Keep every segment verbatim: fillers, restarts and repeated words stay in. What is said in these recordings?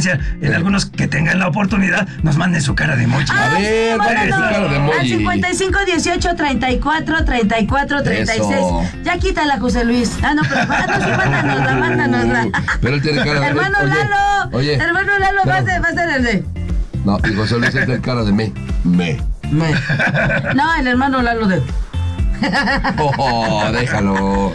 audiencia, en algunos que tengan la oportunidad, nos manden su cara de emoji. A Ah, ver, sí, dale bueno, su cara de emoji. Al cincuenta y cinco dieciocho treinta y cuatro treinta y cuatro treinta y seis. Eso. Ya quítala, José Luis. Ah, no, pero ah, no, sí, mándanosla, mándanosla. Pero él tiene cara de... Hermano oye, Lalo. Oye. Hermano Lalo, va a No. ser, va a ser el de. No, y José Luis es de cara de me. Me. Me. No, el hermano Lalo de. Oh, déjalo.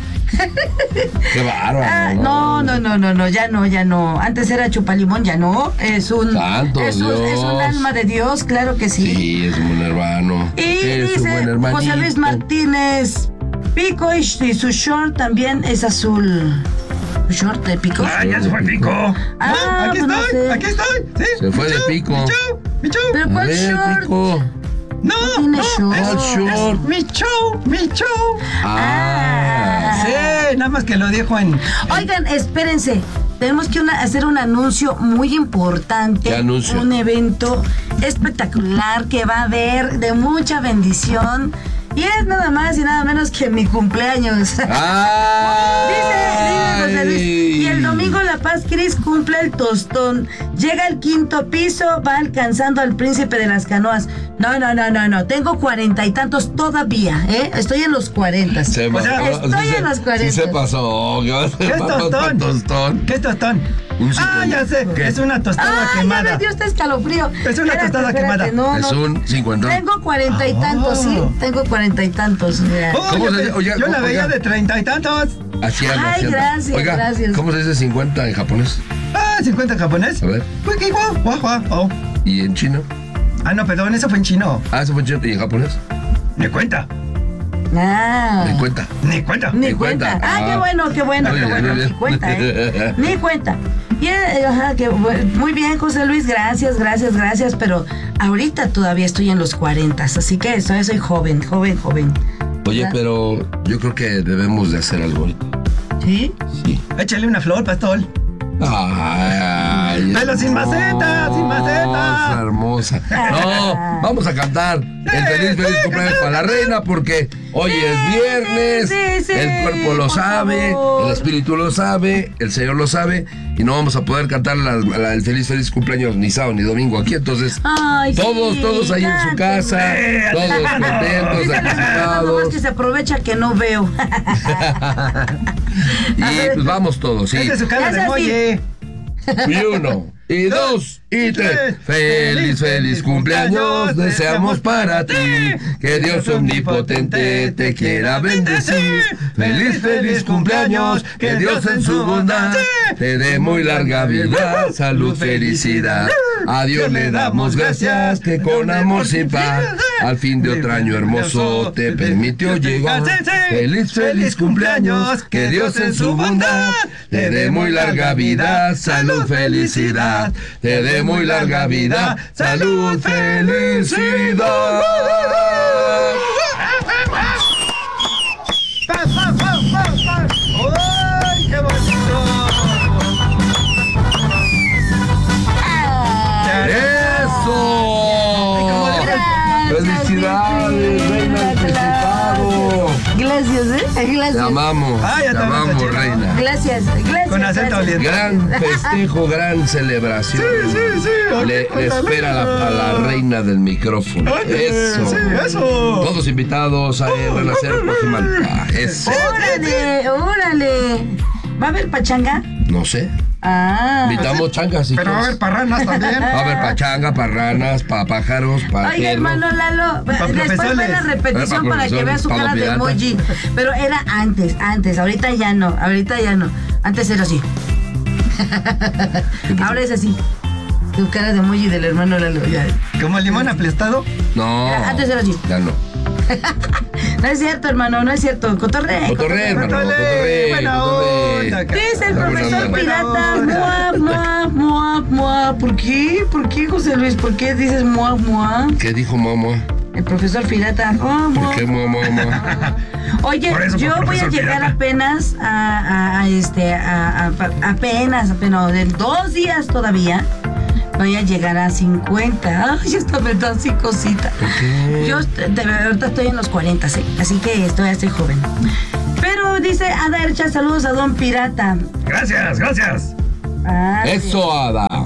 Qué bárbaro. Ah, no, no, no, no, no, ya no, ya no. Antes era chupalimón, ya no. Es un. Santo es un, Dios. es un alma de Dios, claro que sí. Sí, es un buen hermano. Y es un buen dice hermanito. José Luis Martínez, Pico y, y su short también es azul. ¿Su short de Pico? Ah, ya se fue el Pico. Ah, Ah, aquí pues no estoy, sé. aquí estoy. ¿Sí? Se fue de Michu, Pico. Michu, Michu. Pero A ¿cuál ver, short? Pico. No, tiene no, short. es, ¿Cuál short? es mi show, mi show. Ah. Sí, nada más que lo dijo en... Oigan, espérense. Tenemos que una- hacer un anuncio muy importante. ¿Qué anuncio? Un evento espectacular que va a haber de mucha bendición. Y es nada más y nada menos que mi cumpleaños. ¡Ay! Dice, dice José Luis. Y el domingo La Paz Cris cumple el tostón. Llega al quinto piso, va alcanzando al príncipe de las canoas. No, no, no, no, no. Tengo cuarenta y tantos todavía, ¿eh? Estoy en los cuarenta. Se O sea, pasó, estoy sí en se- los cuarenta. Sí se pasó. ¿Qué es tostón? tostón? ¿Qué es tostón? Un Ah, cincuenta. ya sé, ¿Qué? es una tostada ¡Ah, ya quemada. me dio este escalofrío! Es una tostada quemada. No, Es no. un cincuentón. Tengo cuarenta y tantos, sí. Tengo cuarenta y tantos. Mira. Oh, ¿Cómo yo se- pe- oye, yo la oiga. veía de treinta y tantos. Así anda, Ay, así anda. gracias, Oiga, gracias. ¿cómo se dice cincuenta en japonés? Ah, cincuenta en japonés. A ver. Wiki, guau, guau, guau, oh. ¿Y en chino? Ah, no, perdón, eso fue en chino. Ah, eso fue en chino. ¿Y en japonés? Ni cuenta, Ah. Me cuenta. ni cuenta. Ni Ni cuenta. cuenta. Ah, Ah. qué bueno, qué bueno, Muy qué bien, bueno. muy Ni bien. cuenta, ¿eh? Ni cuenta. Y, eh, ajá, que, bu- muy bien, José Luis, gracias, gracias, gracias. Pero ahorita todavía estoy en los cuarenta, así que todavía soy joven, joven, joven. Oye, ¿Verdad? pero yo creo que debemos de hacer algo ahorita. ¿Sí? Sí. Échale una flor, pastor. Ay, Pero sin maceta, sin maceta. Hermosa, hermosa. No, vamos a cantar el feliz, feliz cumpleaños para la reina porque hoy Sí, es viernes, sí, sí, el cuerpo lo por sabe, favor. el espíritu lo sabe, el Señor lo sabe y no vamos a poder cantar la- la- el feliz, feliz cumpleaños ni sábado ni domingo aquí, entonces Ay, todos, sí, todos ahí en su casa, cántenme. todos contentos, Dice la señora, nomás agitados que se aprovecha que no veo. y pues vamos todos, sí. Esa es su cara Es de así. molle. Y uno, y dos, y tres. Feliz, feliz cumpleaños deseamos para ti. Que Dios omnipotente te quiera bendecir. Feliz, feliz cumpleaños. Que Dios en su bondad te dé muy larga vida, salud, felicidad. A Dios le damos gracias que con amor sin paz al fin de otro año hermoso te permitió llegar. Feliz, feliz cumpleaños. Que Dios en su bondad te dé muy larga vida, salud, felicidad. Te dé muy larga vida, salud, felicidad. ¡Pa, pa, pa, pa, pa! ¡Ay, qué bonito! ¡Eso! ¡Felicidades, reina del Principado! Gracias, ¿eh? Gracias. Te amamos, Ah, ya te te amamos, vamos a reina. Gracias, gracias. Con acento gracias. oriental. Gran festejo, gran celebración. Sí, sí, sí. Le, le espera a la, a la reina del micrófono. Oye, Eso. sí, eso. Todos invitados a eh, Renacer Cojimalpa. Eso. Órale, órale. ¿Va a haber pachanga? No sé. Ah. Invitamos changas y Pero va a haber parranas también. Va a haber pachanga, para ranas, para pájaros, para Oiga, hermano Lalo, después ve profesores. la repetición Para para que vea su profesores, cara de para emoji. Pero era antes, antes, ahorita ya no, ahorita ya no. Antes era así. Ahora es así. Tu cara de emoji del hermano Lalo, ya. Como el limón aplastado. No. Era- antes era así. Ya no. No es cierto, hermano, no es cierto. Cotorre. Cotorre, hermano. Cotorre, Cotorre. buena Cotorre. onda, Dice el Está profesor buena pirata, onda. mua, mua, mua, mua. ¿Por qué? ¿Por qué, José Luis? ¿Por qué dices mua, mua? ¿Qué dijo mamá? El profesor pirata, mua, mua. ¿Por qué mamá? Oye, Por eso, yo por voy a profesor llegar pirata. apenas a, a- a este, a, a- apenas, apenas, en dos días todavía, voy a llegar a cincuenta. Ay, esto me da así cosita. ¿Por qué? Yo de verdad ahorita estoy en los cuarenta, sí, así que estoy, estoy joven. Pero dice Ada Ercha, saludos a Don Pirata. Gracias, gracias. Ah, Eso, Ada.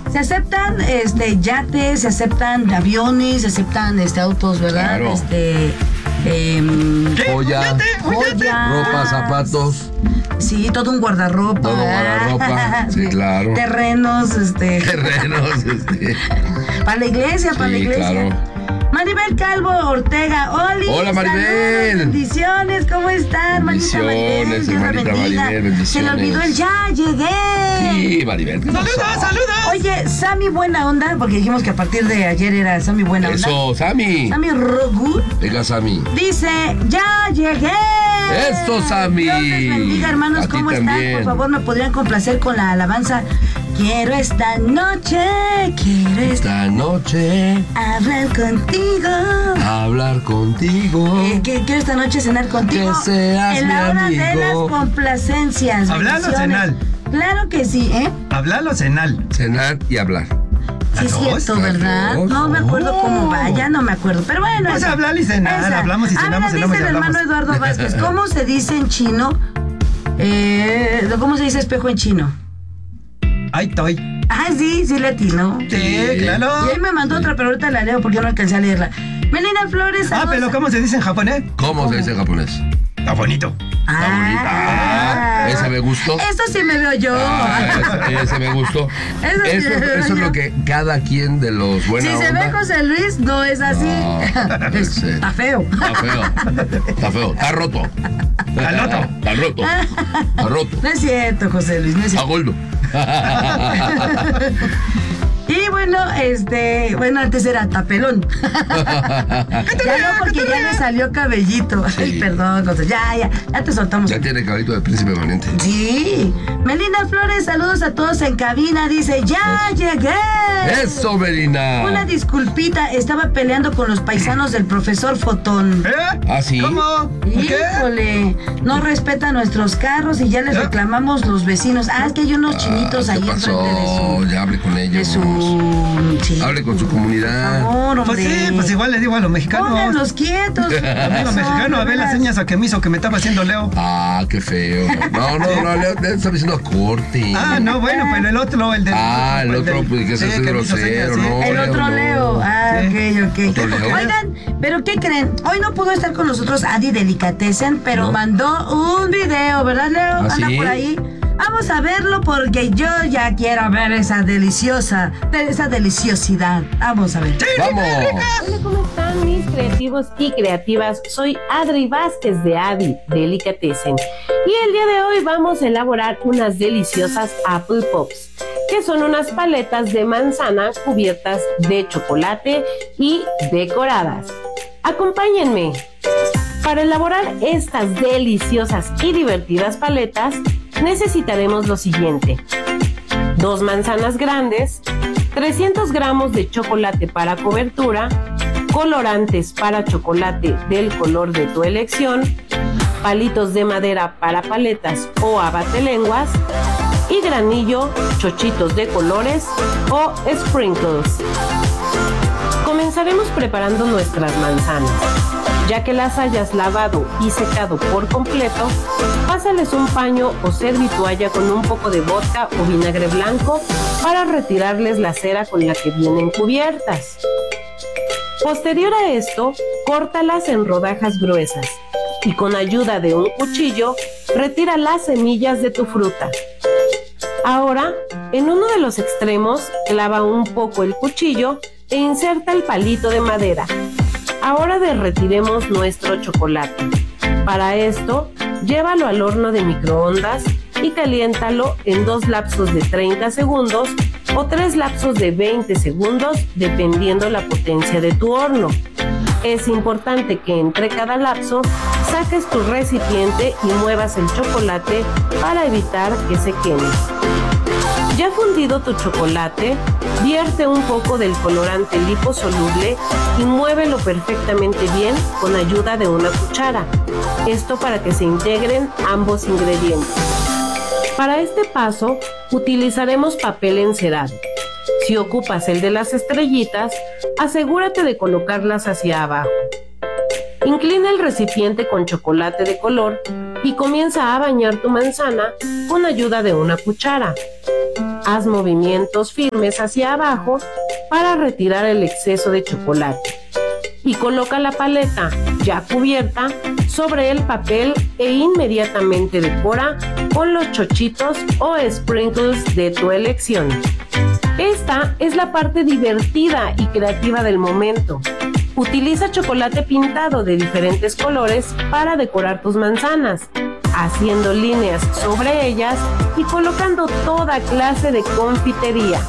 Se aceptan este yates, se aceptan aviones, se aceptan este autos, ¿verdad? Claro. Este eh, Joya, joyas, ropa, zapatos. Sí, todo un guardarropa. Todo guardarropa, sí, claro. Terrenos, este. Terrenos, este. Para la iglesia, para Sí, la iglesia. claro. Maribel Calvo Ortega, Oli. Hola, Maribel. Saludos, bendiciones, ¿cómo están? Bendiciones, Maribel, Dios la hermanita bendiga. Maribel, bendiciones. Se le olvidó el ya, llegué. Sí, Maribel. ¿qué ¡Saludos, pasó? saludos! Oye, Sammy Buena Onda, porque dijimos que a partir de ayer era Sammy Buena Onda. Eso, Sammy. Sammy Rogu Venga, Sammy. dice, ya llegué. Eso, Sammy. Dios les bendiga, hermanos, A ti ¿cómo están? también. Por favor, me podrían complacer con la alabanza. Quiero esta noche, quiero esta Esta noche hablar contigo. hablar contigo. Eh, que quiero esta noche cenar contigo. Que seas en la mi hora de las amigo. complacencias. Hablalo, bendiciones. Zenal. Claro que sí, ¿eh? Hablalo, Zenal. Cenar y hablar. Sí, es ¿A dos? cierto, ¿verdad? ¿A dos? No me acuerdo Oh. cómo va, ya no me acuerdo. Pero bueno. Pues esa- hablar y cenar, esa. hablamos y Ah, cenamos, mira, cenamos dice y el hermano hablamos. Eduardo Vázquez. ¿Cómo se dice en chino? Eh, ¿Cómo se dice espejo en chino? Ahí estoy. Ah, sí, sí le atinó. Sí, claro. Y ahí me mandó otra, pero ahorita la leo porque no alcancé a leerla. Melina Flores. Ah, saludos. pero ¿cómo se dice en japonés? ¿Cómo se dice en japonés? Está bonito. Está bonita. Ah, ese me gustó. Eso sí me veo yo. Ah, ese, ese me gustó. Eso sí Eso, me veo eso es yo. lo que cada quien de los Si buena se onda. ve José Luis, no es así. No, Es- sí. Está feo. Está feo. Está feo. Está roto. Está roto. Está roto. Está roto. No es cierto, José Luis, no es Está cierto. gordo. Y bueno, este, bueno, antes era tapelón. Ya no, porque ya le salió cabellito. Ay, Sí. perdón, José. Ya, ya, ya te soltamos. Ya tiene caballito de príncipe valiente. Sí. Melina Flores, saludos a todos en cabina. Dice, ya llegué. Eso, Melina. Una disculpita, estaba peleando con los paisanos del profesor Fotón. ¿Eh? ¿Ah, sí? ¿Cómo? ¿Qué? Híjole, no respetan nuestros carros y ya les ¿Eh? reclamamos los vecinos. Ah, es que hay unos chinitos Ah, ahí ¿qué enfrente de pasó? su... Ya hable con De ellos. su... Sí. Hable con su Por comunidad. favor, Pues hombre. sí, pues igual le digo a los mexicanos. Pónganlos quietos. Amigo mexicano, a ver las señas a que me hizo que me estaba haciendo Leo. Ah, qué feo. No, no, no, le, le está diciendo a corte. Ah, no, bueno, pero el otro, el del. Ah, el otro, del- pues, que se sí, hace me hizo grosero, señas, sí. ¿no? El Leo, otro no. Leo. Ah, Sí. ok, ok. Otro Leo. Oigan, ¿pero qué creen? Hoy no pudo estar con nosotros Adi Delicatessen, pero ¿No? mandó un video, ¿verdad, Leo? ¿Ah, Anda sí? por ahí. Vamos a verlo porque yo ya quiero ver esa deliciosa, esa deliciosidad. Vamos a ver. Vamos. Hola, ¿cómo están mis creativos y creativas? Soy Adri Vázquez de Adi Delicatessen y el día de hoy vamos a elaborar unas deliciosas Apple Pops, que son unas paletas de manzana cubiertas de chocolate y decoradas. Acompáñenme. Para elaborar estas deliciosas y divertidas paletas necesitaremos lo siguiente: dos manzanas grandes, trescientos gramos de chocolate para cobertura, colorantes para chocolate del color de tu elección, palitos de madera para paletas o abatelenguas y granillo, chochitos de colores o sprinkles. Comenzaremos preparando nuestras manzanas. Ya que las hayas lavado y secado por completo, pásales un paño o servitoalla con un poco de vodka o vinagre blanco para retirarles la cera con la que vienen cubiertas. Posterior a esto, córtalas en rodajas gruesas y con ayuda de un cuchillo, retira las semillas de tu fruta. Ahora, en uno de los extremos, clava un poco el cuchillo e inserta el palito de madera. Ahora derretiremos nuestro chocolate. Para esto, llévalo al horno de microondas y caliéntalo en dos lapsos de treinta segundos o tres lapsos de veinte segundos, dependiendo la potencia de tu horno. Es importante que entre cada lapso saques tu recipiente y muevas el chocolate para evitar que se queme. Ya fundido tu chocolate, vierte un poco del colorante liposoluble y muévelo perfectamente bien con ayuda de una cuchara. Esto para que se integren ambos ingredientes. Para este paso, utilizaremos papel encerado. Si ocupas el de las estrellitas, asegúrate de colocarlas hacia abajo. Inclina el recipiente con chocolate de color y comienza a bañar tu manzana con ayuda de una cuchara. Haz movimientos firmes hacia abajo para retirar el exceso de chocolate. Y coloca la paleta ya cubierta sobre el papel e inmediatamente decora con los chochitos o sprinkles de tu elección. Esta es la parte divertida y creativa del momento. Utiliza chocolate pintado de diferentes colores para decorar tus manzanas, haciendo líneas sobre ellas y colocando toda clase de confitería.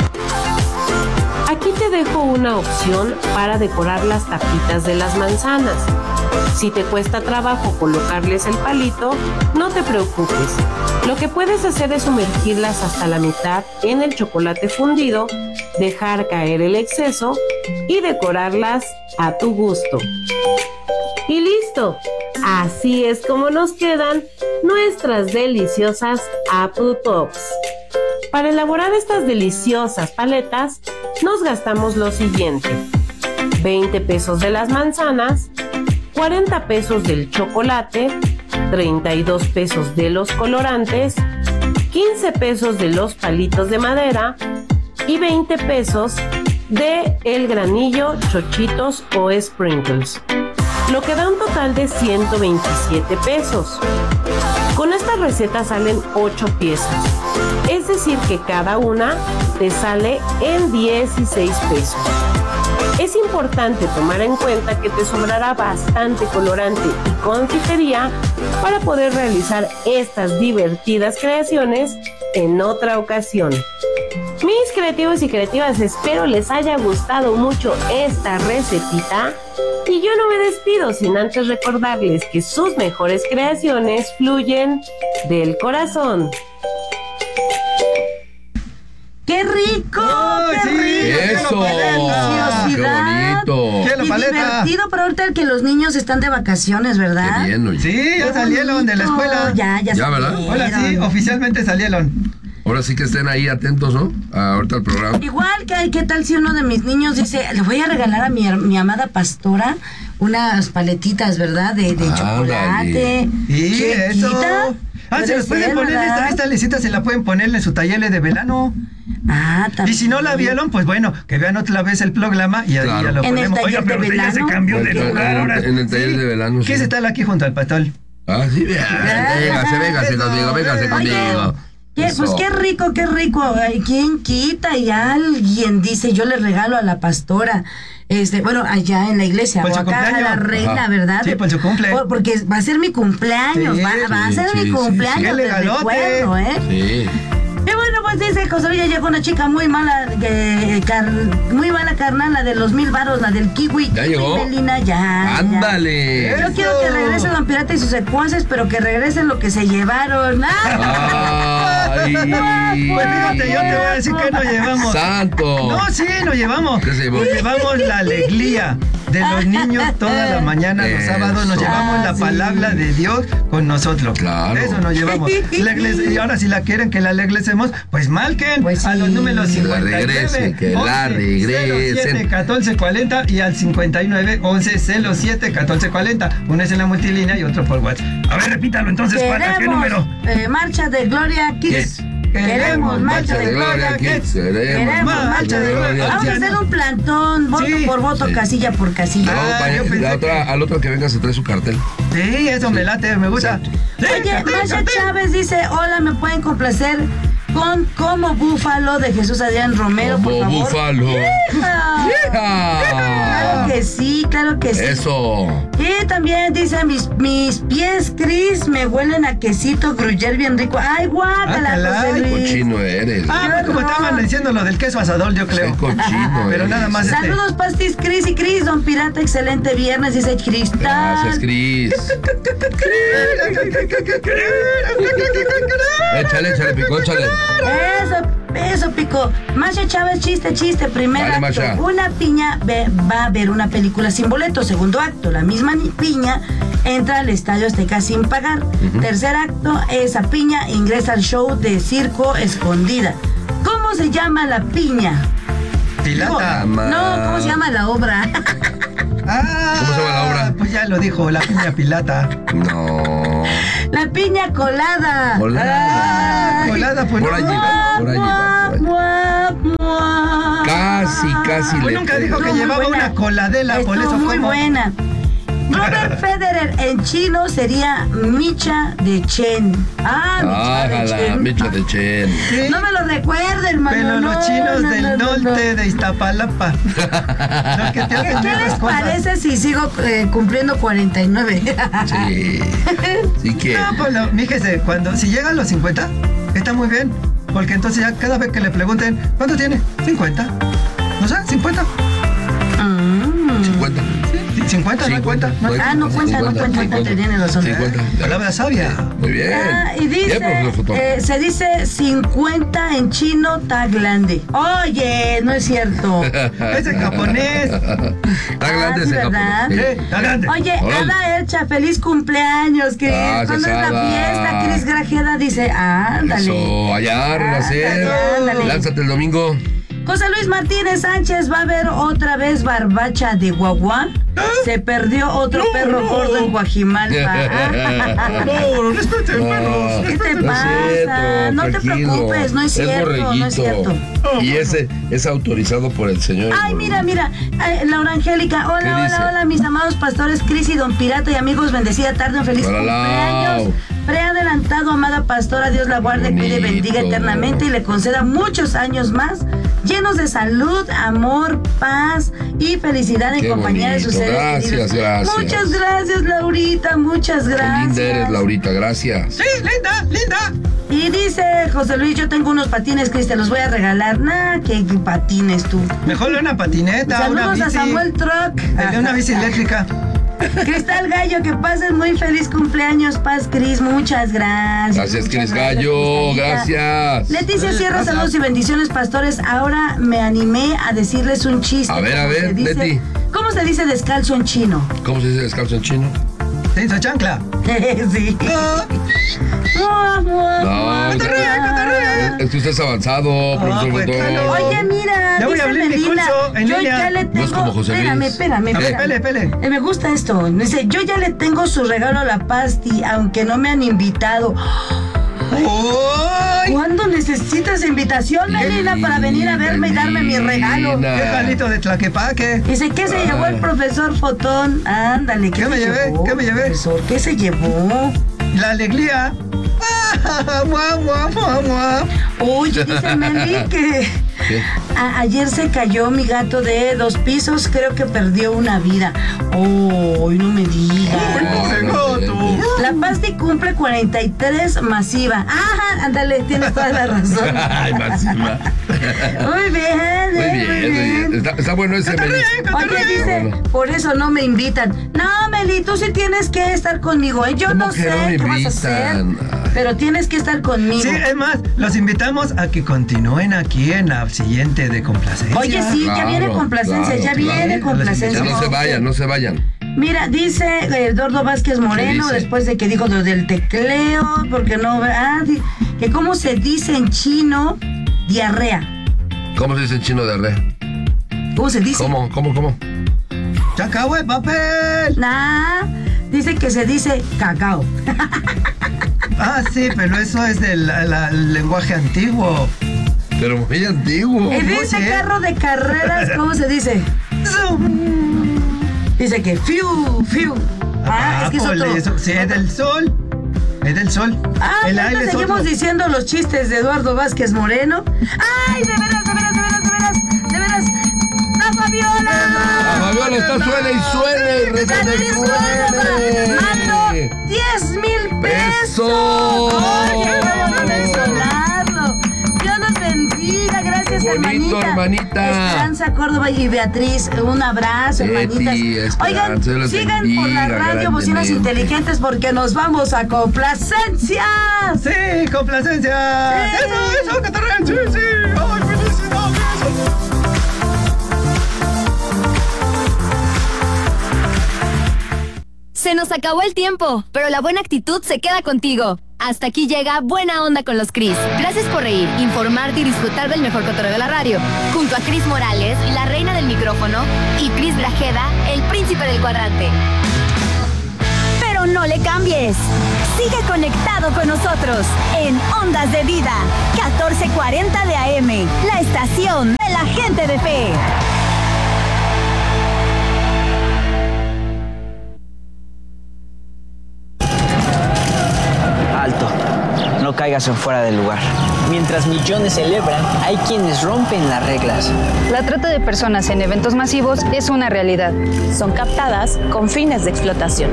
Aquí te dejo una opción para decorar las tapitas de las manzanas. Si te cuesta trabajo colocarles el palito, no te preocupes. Lo que puedes hacer es sumergirlas hasta la mitad en el chocolate fundido, dejar caer el exceso y decorarlas a tu gusto. Y listo. Así es como nos quedan nuestras deliciosas Apple Pops. Para elaborar estas deliciosas paletas, nos gastamos lo siguiente: veinte pesos de las manzanas, cuarenta pesos del chocolate, treinta y dos pesos de los colorantes, quince pesos de los palitos de madera y veinte pesos de el granillo, chochitos o sprinkles, lo que da un total de ciento veintisiete pesos. Con esta receta salen ocho piezas, es decir que cada una te sale en dieciséis pesos. Es importante tomar en cuenta que te sobrará bastante colorante y confitería para poder realizar estas divertidas creaciones en otra ocasión. Mis creativos y creativas, espero les haya gustado mucho esta recetita. Y yo no me despido sin antes recordarles que sus mejores creaciones fluyen del corazón. ¡Qué rico! ¡Oh, ¡Qué sí! rico! ¡Eso! ¡Qué deliciosidad! ¡Qué bonito! ¡Qué la Y paleta! divertido, pero ahorita el que los niños están de vacaciones, ¿verdad? Qué bien, oye. Sí, ya Qué salieron de la bonito. escuela. Ya, ya, Ya, ¿verdad? salieron. Hola, sí, oficialmente salieron. Ahora sí que estén ahí atentos, ¿no? Ahorita al programa. Igual que, ¿qué tal si uno de mis niños dice, le voy a regalar a mi, her- mi amada pastora unas paletitas, ¿verdad? De, de Ándale. chocolate. Sí, Chiquita. eso. Ah, se Puede los pueden ser, poner, ¿verdad? esta, esta lecita se la pueden poner en su taller de verano. Ah, Y también. si no la vieron, pues bueno, que vean otra vez el programa y ahí Claro. ya lo En el ponemos. taller de pero usted ya se verano. cambió de En el- lugar ahora. en el taller de verano, sí. ¿Qué es estar aquí junto al patol? Ah, sí, véngase, véngase, véngase Eso, conmigo, véngase oye. conmigo. ¿Qué? Pues Eso. qué rico, qué rico. Ay, ¿quién quita? Y alguien dice, yo le regalo a la pastora. Este, bueno, allá en la iglesia, Por o su acá a la cumpleaños. reina, Ajá. ¿verdad? Sí, por su cumple. Por- porque va a ser mi cumpleaños, Sí, va, va a sí, ser sí, mi sí, cumpleaños, sí. ¡Qué te legalote! recuerdo, ¿eh? Sí. Y bueno, pues dice José Luis, ya llegó una chica muy mala, que, car- muy mala carnal, la de los mil varos, la del kiwi. ¿Ya llegó? Melina, ya, ya. ¡Ándale! Yo quiero que regrese Don Pirata y sus secuaces, pero que regresen lo que se llevaron. ¡Ah! ¡Ay! Pues fíjate, yo te voy a decir que nos llevamos. ¡Santo! No, sí, nos llevamos. ¿Qué se llevó? Nos llevamos la alegría de los niños toda la mañana, los Eso. sábados. Nos llevamos Ah, la sí. palabra de Dios con nosotros. Claro. Eso nos llevamos. La iglesia- y ahora si la quieren que la regresemos, pues marquen Pues a los sí. números Que la cincuenta y nueve, regresen, que la once, regresen. cero siete, catorce cuarenta y al cincuenta y nueve, once, cero siete, catorce cuarenta. Uno es en la multilínea y otro por WhatsApp. A ver, repítalo entonces, ¿cuál- ¿a qué número? eh, marcha de Gloria Kids. Queremos marcha de Gloria Kids. Queremos marcha de Gloria. Vamos a hacer un plantón, voto Sí. por voto, Sí. casilla por casilla. No, Ah, vaya, yo pensé la que- otra, al otro que venga se trae su cartel. Sí, eso me late, me gusta. Sí, Oye, cartel, Masha cartel. Chávez dice, hola, ¿me pueden complacer con Como Búfalo de Jesús Adrián Romero, por Como favor? búfalo. ¡Hija! Claro ¡Hija! que sí, claro que sí. Eso. Y también dice, mis, mis pies, Cris, me huelen a quesito gruyere bien rico. ¡Ay, guácala, Ah, José caray, Luis! Cochino eres. Ah, pues como estaban diciendo lo del queso asador, yo Qué creo. cochino Pero eres. nada más este. Saludos, Pastis, Cris y Cris, Don Pirata, excelente viernes, dice Cristal. Gracias, Cris. Échale, échale, pico, échale. Eso, eso, Pico. Masha Chávez, chiste, chiste. Primer Dale, acto. Masha. Una piña ve- va a ver una película sin boleto. Segundo acto, la misma ni- piña entra al Estadio Azteca sin pagar. Tercer acto, esa piña ingresa al show de circo escondida. ¿Cómo se llama la piña? Pilata. No, ¿cómo se llama la obra? Ah, ¿Cómo se llama la obra? Pues ya lo dijo, la piña pilata. No. La piña colada. Colada. Ay. Colada, pues Por no. allí va, por allí va, por allí. Mua, mua. Casi, casi Pues le nunca dijo pego. que Estuvo muy llevaba buena. una coladela, por Estuvo eso muy como. buena. Roger Federer en chino sería Micha de Chen. Ah, Micha de Ájala, Chen. Micha de Chen. Sí, No me lo recuerde, hermano. pero no, los chinos no, del no, no, norte no. de Iztapalapa. Los que te ¿Qué, hacen qué esas les cosas. parece si sigo eh, cumpliendo cuarenta y nueve? Sí. Sí que. No, pues lo, fíjese, cuando, si llega a los cincuenta, está muy bien. Porque entonces ya cada vez que le pregunten, ¿cuánto tiene? cincuenta. ¿No sé? ¿cincuenta? Mm. cincuenta. Sí, cincuenta, no hay cuenta. No hay Ah, no cuenta, no cuenta, cincuenta, tiene razón. cincuenta. palabra sabia. Muy bien. Ah, y Bien, dice, profesor Fotón. eh, se dice cincuenta en chino taglande. Oye, no es cierto. Ese japonés. Está grande Ah, ese sí, ¿verdad? japonés. Eh, está grande. Oye, Órale. Ada Elcha, feliz cumpleaños. Que Gracias, cuando es la Ada. fiesta, Cris Grajeda dice, ándale. Eso, allá, renacer. Ándale, ándale. Lánzate el domingo. José Luis Martínez Sánchez, ¿va a haber otra vez barbacha de guaguá? Se perdió otro No, perro no. gordo en Guajimalpa. No, respete, perros. ¿Qué te No es pasa? cierto, No te tranquilo. preocupes, no es cierto, borreguito. no es cierto. Y ese es autorizado por el señor. Ay, mira, mira, Ay, Laura Angélica, ¿Qué hola, dice? hola, hola, mis amados pastores Cris y Don Pirata y amigos, bendecida tarde, un feliz Hola, cumpleaños. Lau. Preadelantado, amada pastora, Dios la guarde, cuide, Bonito. bendiga eternamente y le conceda muchos años más, llenos de salud, amor, paz y felicidad en Qué compañía de sus bonito. seres Gracias, queridos. gracias. Muchas gracias, Laurita, muchas Qué gracias. linda eres, Laurita, gracias. Sí, linda, linda. Y dice José Luis, yo tengo unos patines, Cris, te los voy a regalar. Nah, qué patines tú. Mejor una patineta, una Saludos bici. a Samuel Truck. Dale una bici eléctrica. Cristal Gallo, que pases muy feliz cumpleaños, Paz Cris, muchas gracias. Gracias, muchas Cris gracias, Gallo, Cristalita. gracias. Leticia Sierra, Gracias. saludos y bendiciones, pastores. Ahora me animé a decirles un chiste. A ver, a ¿Cómo ver, se dice- Leti. ¿Cómo se dice descalzo en chino? ¿Cómo se dice descalzo en chino? Se hizo chancla. Sí. Ah, Mua, mua, No, mua, es, mua. es que usted es avanzado, profesor pues, Botón. claro. Oye, mira, Ya voy a dice abrir mi Melina, curso en yo línea. ya le No tengo... es como José Luis. Espérame, espérame, A ver, espérame. pele, pele. Eh, me gusta esto. Dice, yo ya le tengo su regalo a la Pasti, aunque no me han invitado. ¡Uy! ¿Cuándo necesitas invitación, Melina, para venir a verme y darme mi regalo? Melina. ¡Qué jalito de Tlaquepaque! Dice, ¿qué se llevó el profesor Fotón? Ándale, ¿qué, ¿Qué se me llevé? llevó, ¿Qué me llevé? profesor? ¿Qué se llevó? La alegría. ¡Ah! ¡Mua, mua, mua, mua! Oye, dice Meli que ¿Qué? a- ayer se cayó mi gato de dos pisos, creo que perdió una vida. Oh, no me digas. ¡Uy, pobre gato! La Pasti cumple cuarenta y tres masiva. Ajá, ándale, tienes toda la razón. Ay, máxima. Muy bien, Muy eh, bien, muy bien. Está, está bueno ese Meli. Oye, dice, Bueno. por eso no me invitan. No, Meli, tú sí tienes que estar conmigo. ¿eh? Yo ¿Cómo no que sé no me qué vas a hacer, invitan? Ay. pero tienes que estar conmigo. Sí, es más, los invitamos a que continúen aquí en la siguiente de complacencia. Oye, sí, ya Claro, viene complacencia, claro, ya viene claro. complacencia. No se vayan, no se vayan. Mira, dice eh, Eduardo Vázquez Moreno, dice? después de que dijo lo del tecleo, porque no, ah, di- que cómo se dice en chino diarrea. ¿Cómo se dice en chino de re? ¿Cómo se dice? ¿Cómo, cómo, cómo? ¡Se acabó el papel! Nah, dice que se dice cacao. Ah, sí, pero eso es del la- la- el lenguaje antiguo. Pero muy antiguo. Y dice Oye. carro de carreras, ¿cómo se dice? Dice que fiu, fiu. Ah, es que es Poli, otro. eso- sí, es del sol. Es del sol. Ah, el ya aire te es seguimos otro. diciendo los chistes de Eduardo Vázquez Moreno. ¡Ay, de veras, de veras, de veras, de veras, de veras! ¡La Fabiola! La Fabiola está suene y suene y resuene y suene. ¡Mando diez mil pesos! ¡Eso! ¡Oye, no me venezolano! ¡Dios nos bendiga! Gracias, Qué bonito, hermanita. hermanita. Esperanza Córdoba y Beatriz, un abrazo, Leti, hermanitas. Esperanza, Oigan, Dios les sigan por bendiga la radio Bocinas grandemente. Inteligentes porque nos vamos a complacencias. Sí, complacencia. Sí. Eso, eso, Catarrán. Sí, sí. Ay, felicidades. Se nos acabó el tiempo, pero la buena actitud se queda contigo. Hasta aquí llega Buena Onda con los Cris. Gracias por reír, informarte y disfrutar del mejor cotorreo de la radio. Junto a Cris Morales, la reina del micrófono, y Cris Grajeda, el príncipe del cuadrante. Pero no le cambies. Sigue conectado con nosotros en Ondas de Vida, catorce cuarenta de A M, la estación de la gente de fe. Alto, no caigas en fuera del lugar. Mientras millones celebran, hay quienes rompen las reglas. La trata de personas en eventos masivos es una realidad. Son captadas con fines de explotación.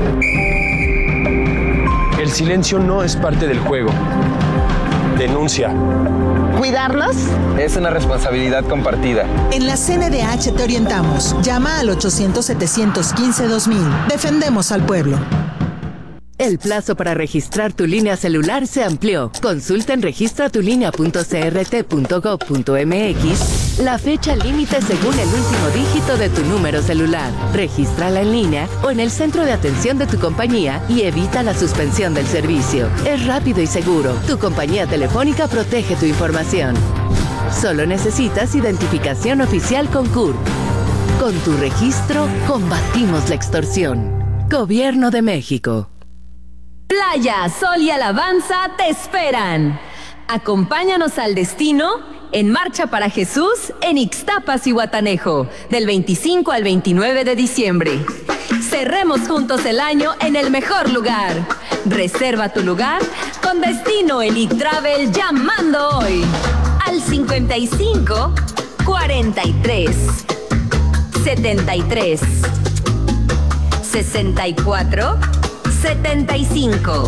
El silencio no es parte del juego. Denuncia. ¿Cuidarlos? Es una responsabilidad compartida. En la C N D H te orientamos. Llama al ochocientos, setecientos quince, dos mil. Defendemos al pueblo. El plazo para registrar tu línea celular se amplió. Consulta en registra tu línea punto c r t punto gov punto m x la fecha límite según el último dígito de tu número celular. Regístrala en línea o en el centro de atención de tu compañía y evita la suspensión del servicio. Es rápido y seguro. Tu compañía telefónica protege tu información. Solo necesitas identificación oficial con C U R. Con tu registro, combatimos la extorsión. Gobierno de México. Playa, sol y alabanza te esperan. Acompáñanos al destino en Marcha para Jesús en Ixtapas y Guatanejo, del veinticinco al veintinueve de diciembre. Cerremos juntos el año en el mejor lugar. Reserva tu lugar con Destino Elite Travel llamando hoy al cincuenta y cinco, cuarenta y tres, setenta y tres, sesenta y cuatro, setenta y cinco.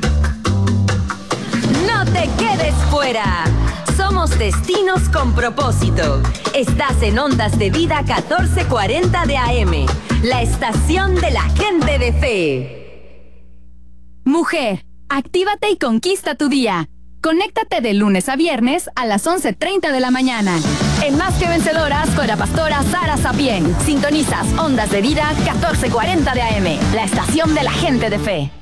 No te quedes fuera. Somos destinos con propósito. Estás en Ondas de Vida catorce cuarenta de A M, la estación de la gente de fe. Mujer, actívate y conquista tu día. Conéctate de lunes a viernes a las once treinta de la mañana. En Más que Vencedoras con la pastora Sara Sapien. Sintonizas Ondas de Vida catorce cuarenta de A M, la estación de la gente de fe.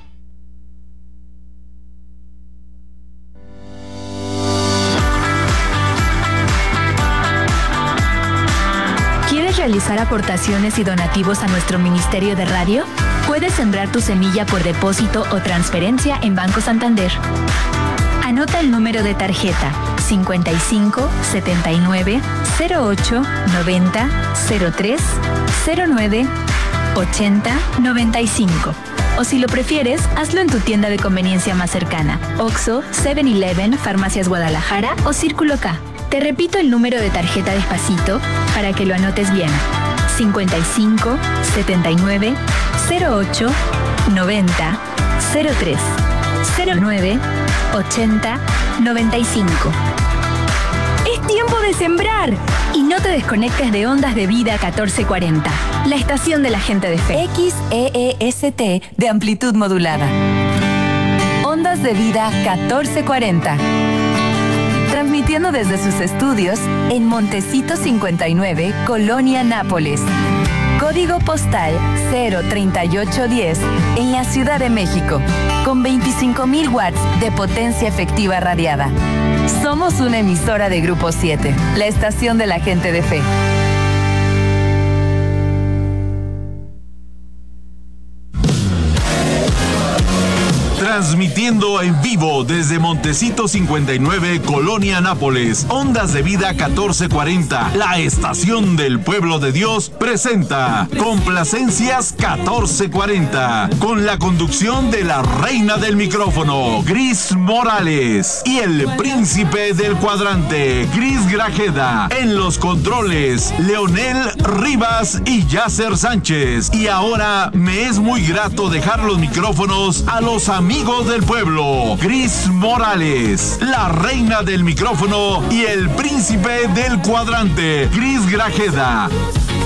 ¿Quieres realizar aportaciones y donativos a nuestro ministerio de radio? Puedes sembrar tu semilla por depósito o transferencia en Banco Santander. Anota el número de tarjeta cincuenta y cinco, setenta y nueve, cero ocho, noventa, cero tres, cero nueve, ochenta, noventa y cinco. O si lo prefieres, hazlo en tu tienda de conveniencia más cercana. Oxxo, seven eleven, Farmacias Guadalajara o Círculo K. Te repito el número de tarjeta despacito para que lo anotes bien. cincuenta y cinco, setenta y nueve, cero ocho, noventa, cero tres, cero nueve, ochenta, noventa y cinco. Es tiempo de sembrar y no te desconectes de Ondas de Vida catorce cuarenta, la estación de la gente de fe. X E E S T de amplitud modulada. Ondas de Vida catorce cuarenta. Transmitiendo desde sus estudios en Montecito cincuenta y nueve, Colonia Nápoles. Código postal cero treinta y ocho diez en la Ciudad de México, con veinticinco mil watts de potencia efectiva radiada. Somos una emisora de Grupo siete, la estación de la gente de fe. Transmitiendo en vivo desde Montecito cincuenta y nueve, Colonia Nápoles, Ondas de Vida catorce cuarenta, la estación del pueblo de Dios, presenta Complacencias catorce cuarenta, con la conducción de la reina del micrófono, Gris Morales, y el príncipe del cuadrante, Gris Grajeda. En los controles, Leonel Rivas y Yasser Sánchez. Y ahora me es muy grato dejar los micrófonos a los amigos del pueblo, Gris Morales, la reina del micrófono y el príncipe del cuadrante, Gris Grajeda.